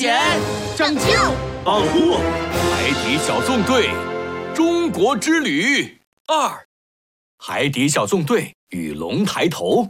险， 拯救， 保护。 海底小纵队中国之旅2：海底小纵队与龙抬头。